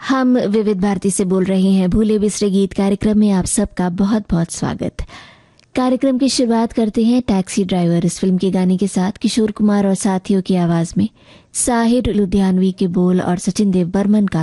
हम विविध भारती से बोल रहे हैं। भूले बिसरे गीत कार्यक्रम में आप सबका बहुत बहुत स्वागत। कार्यक्रम की शुरुआत करते हैं टैक्सी ड्राइवर इस फिल्म के गाने के साथ। किशोर कुमार और साथियों की आवाज में साहिर लुधियानवी के बोल और सचिन देव बर्मन का